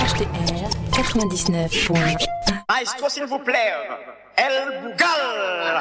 HTR 99.1. Maestro, s'il vous plaît, El Bougal.